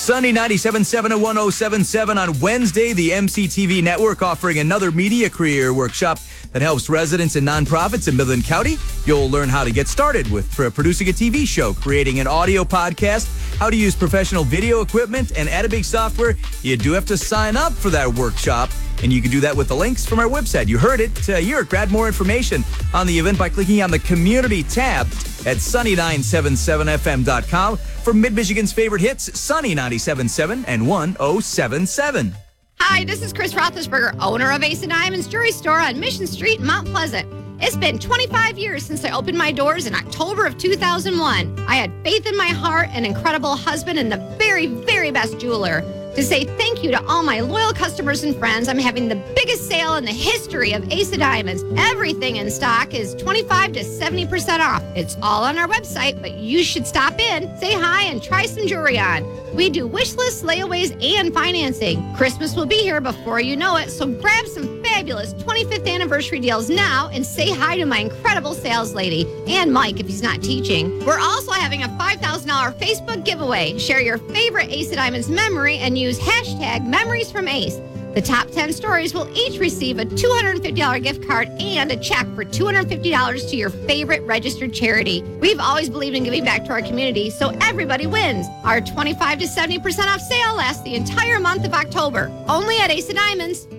Sunny 97.7 and 107.7 on Wednesday, the MCTV Network offering another media career workshop that helps residents and nonprofits in Midland County. You'll learn how to get started with producing a TV show, creating an audio podcast, how to use professional video equipment, and editing software. You do have to sign up for that workshop, and you can do that with the links from our website. You heard it. Here, grab more information on the event by clicking on the Community tab at sunny977fm.com. For Mid-Michigan's favorite hits, Sunny 97.7 and 107.7. Hi, this is Chris Roethlisberger, owner of Ace of Diamonds Jewelry Store on Mission Street in Mount Pleasant. It's been 25 years since I opened my doors in October of 2001. I had faith in my heart, an incredible husband, and the very, very best jeweler. To say thank you to all my loyal customers and friends, I'm having the biggest sale in the history of Ace of Diamonds. Everything in stock is 25 to 70% off. It's all on our website, but you should stop in, say hi, and try some jewelry on. We do wish lists, layaways, and financing. Christmas will be here before you know it, so grab some fabulous 25th anniversary deals now and say hi to my incredible sales lady, and Mike if he's not teaching. We're also having a $5,000 Facebook giveaway. Share your favorite Ace of Diamonds memory and use hashtag Memories from Ace. The top 10 stories will each receive a $250 gift card and a check for $250 to your favorite registered charity. We've always believed in giving back to our community, so everybody wins. Our 25 to 70% off sale lasts the entire month of October, only at Ace of Diamonds.